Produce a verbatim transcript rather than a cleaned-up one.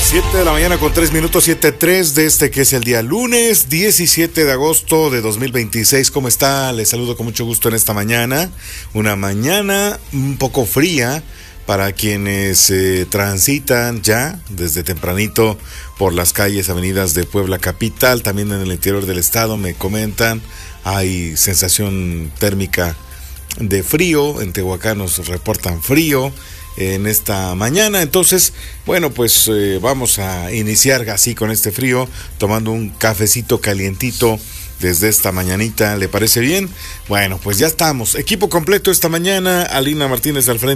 siete de la mañana con tres minutos, siete tres de este que es el día lunes diecisiete de agosto de dos mil veintiséis. ¿Cómo está? Les saludo con mucho gusto en esta mañana. Una mañana un poco fría para quienes eh, transitan ya desde tempranito por las calles, avenidas de Puebla capital, también en el interior del estado. Me comentan, hay sensación térmica de frío, en Tehuacán nos reportan frío en esta mañana. Entonces, bueno, pues eh, vamos a iniciar así con este frío, tomando un cafecito calientito desde esta mañanita. ¿Le parece bien? Bueno, pues ya estamos. Equipo completo esta mañana. Alina Martínez al frente